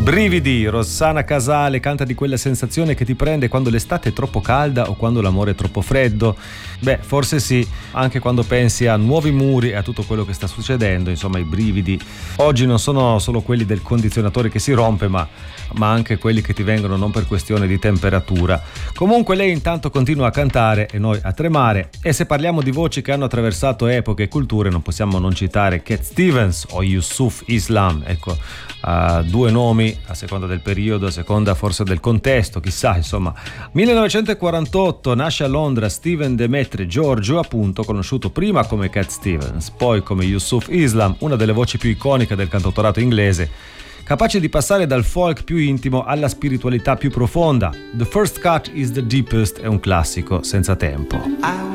Brividi, Rossana Casale canta di quella sensazione che ti prende quando l'estate è troppo calda o quando l'amore è troppo freddo. Beh, forse sì, anche quando pensi a nuovi muri e a tutto quello che sta succedendo, insomma i brividi oggi non sono solo quelli del condizionatore che si rompe, ma anche quelli che ti vengono non per questione di temperatura. Comunque lei intanto continua a cantare e noi a tremare, e se parliamo di voci che hanno attraversato epoche e culture non possiamo non citare Cat Stevens o Yusuf Islam, ecco, due nomi a seconda del periodo, a seconda forse del contesto, chissà, insomma. 1948 nasce a Londra Steven Demetre Giorgio, appunto conosciuto prima come Cat Stevens, poi come Yusuf Islam, una delle voci più iconiche del cantautorato inglese, capace di passare dal folk più intimo alla spiritualità più profonda. The First Cut is the Deepest è un classico senza tempo.